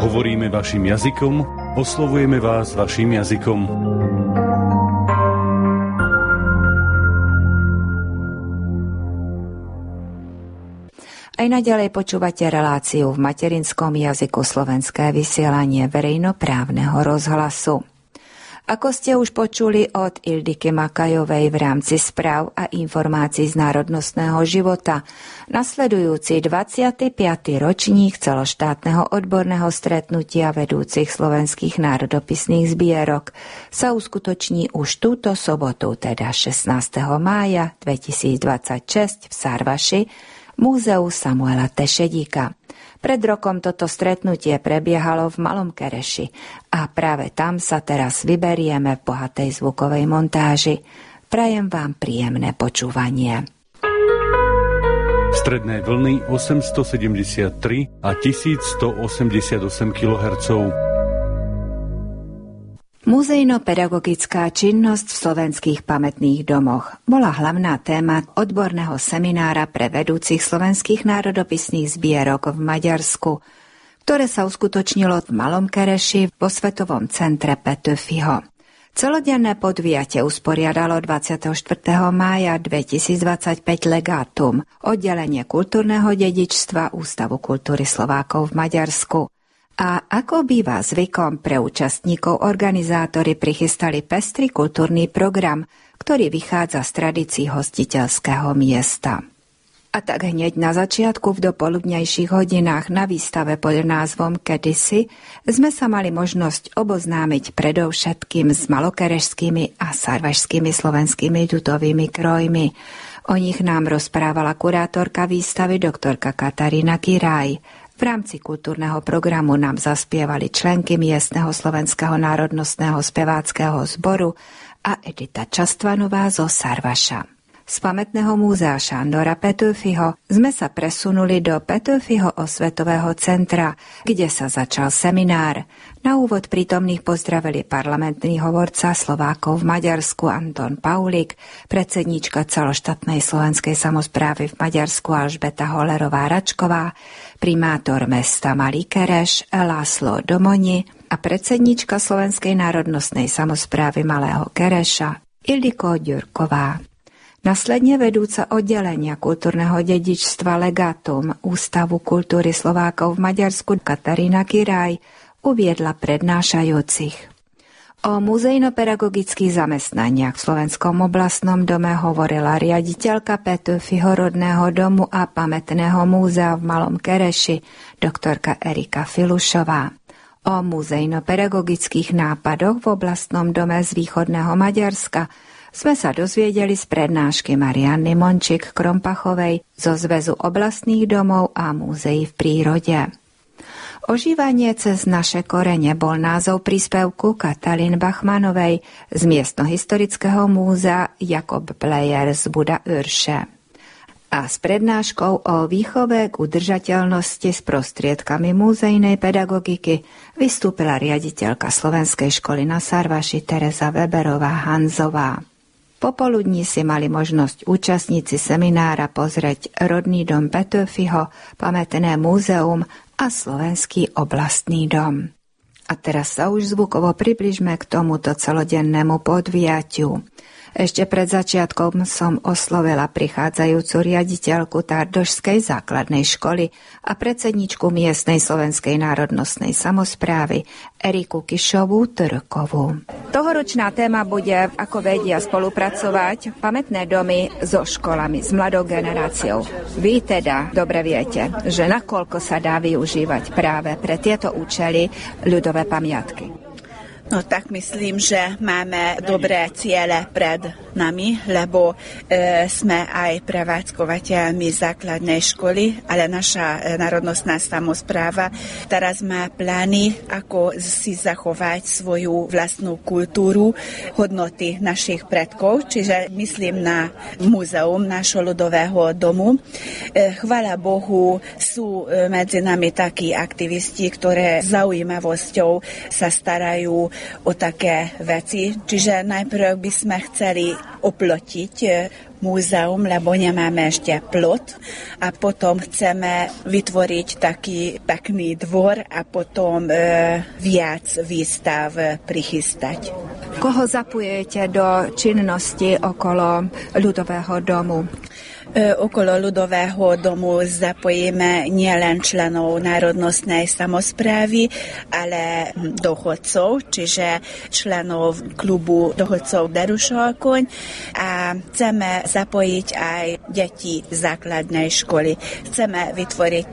Hovoríme vašim jazykom, oslovujeme vás vašim jazykom. Aj naďalej počúvate reláciu v materinskom jazyku Slovenské vysielanie verejnoprávneho rozhlasu. Ako ste už počuli od Ildiky Makajovej v rámci správ a informácií z národnostného života, nasledujúci 25. ročník celoštátneho odborného stretnutia vedúcich slovenských národopisných zbierok sa uskutoční už túto sobotu, teda 16. mája 2026 v Sarvaši, Múzeu Samuela Tešedíka. Pred rokom toto stretnutie prebiehalo v Malom Kereši a práve tam sa teraz vyberieme v bohatej zvukovej montáži. Prajem vám príjemné počúvanie. Stredné vlny 873 a 1188 kHz. Muzejno-pedagogická činnosť v slovenských pamätných domoch bola hlavná téma odborného seminára pre vedúcich slovenských národopisných zbierok v Maďarsku, ktoré sa uskutočnilo v Malom Kereši vo Svetovom centre Petőfiho. Celodenné podujatie usporiadalo 24. mája 2025 Legátum, oddelenie kultúrneho dedičstva Ústavu kultúry Slovákov v Maďarsku. A ako býva zvykom, pre účastníkov organizátori prichystali pestrý kultúrny program, ktorý vychádza z tradícií hostiteľského miesta. A tak hneď na začiatku v dopoludnejších hodinách na výstave pod názvom Kedysi sme sa mali možnosť oboznámiť predovšetkým s malokerešskými a sarvašskými slovenskými ľudovými krojmi. O nich nám rozprávala kurátorka výstavy doktorka Katarína Kiraj. V rámci kultúrneho programu nám zaspievali členky miestneho slovenského národnostného speváckeho zboru a Edita Častvanová zo Sarvaša. Z pamätného múzea Šandora Petőfiho sme sa presunuli do Petőfiho osvetového centra, kde sa začal seminár. Na úvod prítomných pozdravili parlamentný hovorca Slovákov v Maďarsku Anton Paulik, predsedníčka celoštátnej slovenskej samosprávy v Maďarsku Alžbeta Holerová-Račková, primátor mesta Malý Kereš László Domoni a predsedníčka Slovenskej národnostnej samosprávy Malého Kereša Ildiko Ďurková. Nasledne vedúca oddelenia kultúrneho dedičstva Legátum Ústavu kultúry Slovákov v Maďarsku Katarína Kiraj uviedla prednášajúcich. O muzejno-pedagogických zamestnaniach v Slovenskom oblastnom dome hovorila riaditeľka Petőfiho rodného domu a pamätného múzea v Malom Kereši, doktorka Erika Filušová. O muzejno-pedagogických nápadoch v oblastnom dome z východného Maďarska sme sa dozviedeli z prednášky Marianny Mončík-Krompachovej zo Zväzu oblastných domov a múzeí v prírode. Ožívanie cez naše korene bol názov príspevku Katalin Bachmanovej z miestno-historického múzea Jakob Plejer z Buda Örše. A s prednáškou o výchove k udržateľnosti s prostriedkami múzejnej pedagogiky vystúpila riaditeľka Slovenskej školy na Sarvaši Tereza Weberová-Hanzová. Popoludní si mali možnosť účastníci seminára pozrieť rodný dom Petőfiho, pamätné múzeum a Slovenský oblastný dom. A teraz sa už zvukovo približme k tomuto celodennému podujatiu. Ešte pred začiatkom som oslovila prichádzajúcu riaditeľku Tardošskej základnej školy a predsedničku miestnej slovenskej národnostnej samosprávy Eriku Kišovú Trkovú. Tohoročná téma bude, ako vedia spolupracovať pamätné domy so školami, s mladou generáciou. Vy teda dobre viete, že nakoľko sa dá využívať práve pre tieto účely ľudové pamiatky. No tak myslím, že máme dobré ciele pred nami, lebo sme aj prevádzkovateľmi základnej školy, ale naša národnostná samospráva teraz má plány, ako si zachovať svoju vlastnú kultúru, hodnoty našich predkov, čiže myslím na múzeum nášho ľudového domu. Chvála Bohu, sú medzi nami takí aktivisti, ktoré zaujímavosťou sa starajú o také veci. Čiže najprv by sme chceli oplotiť múzeum, lebo nemáme ešte plot a potom chceme vytvoriť taký pekný dvor a potom viac výstav prichystať. Koho zapojujete do činnosti okolo ľudového domu? Okolo ľudového domu zapojíme nielen členov národnostnej samosprávy, ale dochodcov, čiže členov klubu dochodcov Darušokoň a chceme zapojiť aj deti základnej školy. Chceme vytvoriť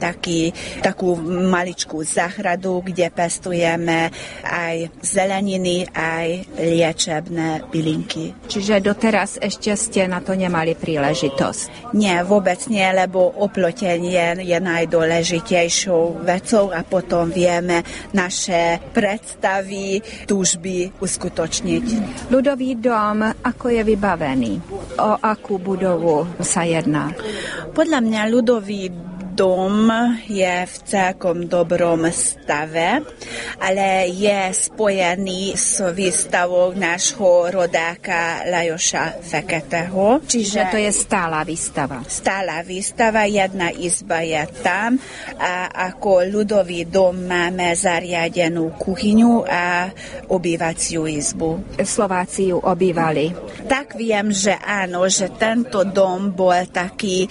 takú maličkú záhradu, kde pestujeme aj zeleniny, aj liečebné bylinky. Čiže doteraz ešte ste na to nemali príležitosť? Nie, vôbec nie, lebo oplotenie je najdôležitejšou vecou a potom vieme naše predstavy, túžby uskutočniť. Ľudový dom, ako je vybavený? O akú budovu sa jedná? Podľa mňa ľudový dom je v celkom dobrom stave, ale je spojený s výstavou nášho rodáka Lajoša Feketeho. Čiže to je stála výstava? Stála výstava, jedna izba je tam a ako ľudový dom máme zariadenú kuchyňu a obývaciu izbu. Slováci ju obývali? Tak viem, že áno, že tento dom bol taký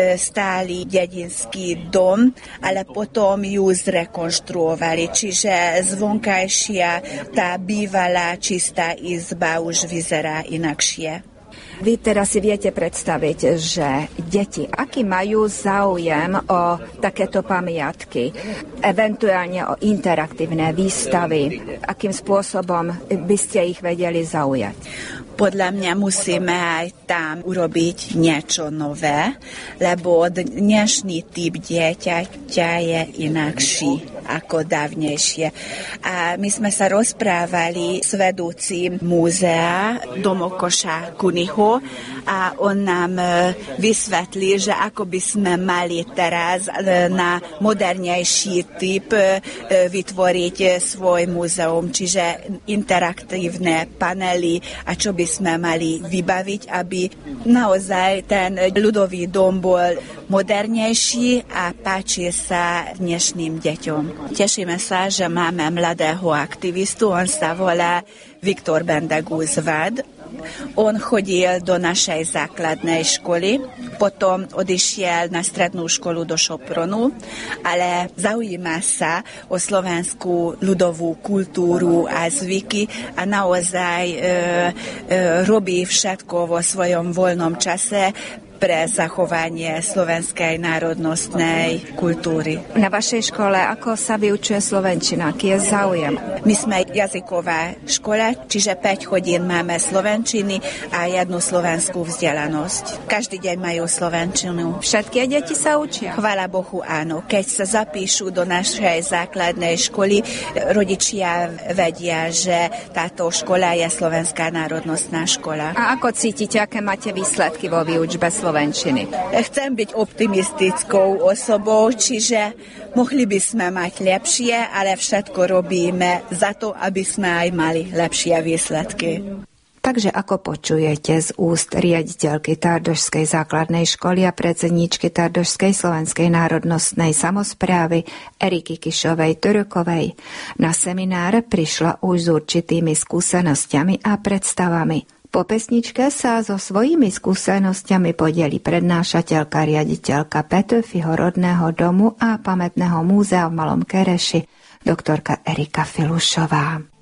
stály dedinský dom, ale potom ju zrekonštruovali, čiže zvonkajšia tá bývalá čistá izba už vyzerá inakšie. Vy teraz si viete predstaviť, že deti, aký majú záujem o takéto pamiatky, eventuálne o interaktívne výstavy, akým spôsobom by ste ich vedeli zaujať? Podľa mňa musíme aj tam urobiť niečo nové, lebo dnešný typ dieťaťa je inakší ako dávnejšie. A my sme sa rozprávali s vedúcim múzea Domokoša Kuniho a on nám vysvetlí, že ako by sme mali teraz na modernejší typ vytvoriť svoj múzeum, čiže interaktívne panely a čo by sme mali vybaviť, aby naozaj ten ľudový dom bol modernejší a páči sa dnešným deťom. Tešíme sa, že máme mladého aktivistu, on sa volá Viktor Bendegúzvad. On chodil do našej základnej školy, potom odišiel na strednú školu do Šopronu, ale zaujíma sa o slovenskú ľudovú kultúru a zvyky a naozaj robí všetko vo svojom voľnom čase pre zachovanie slovenskej národnostnej kultúry. Na vašej škole ako sa vyučuje slovenčina? Aký je záujem? My sme jazyková škola, čiže 5 hodín máme slovenčiny a jednu slovenskú vzdelanosť. Každý deň majú slovenčinu. Všetky deti sa učia? Chvála Bohu, áno. Keď sa zapíšu do našej základnej školy, rodičia vedia, že táto škola je slovenská národnostná škola. A ako cítite, aké máte výsledky vo výučbe slovenčiny? Chcem byť optimistickou osobou, čiže mohli by sme mať lepšie, ale všetko robíme za to, aby sme aj mali lepšie výsledky. Takže ako počujete z úst riaditeľky Tardošskej základnej školy a predsedníčky Tardošskej slovenskej národnostnej samosprávy Eriky Kišovej-Turukovej, na seminár prišla už s určitými skúsenosťami a predstavami. Po pesničke sa so svojimi skúsenosťami podeli prednášateľka riaditeľka Petőfiho rodného domu a pamätného múzea v Malom Kereši, doktorka Erika Filušová.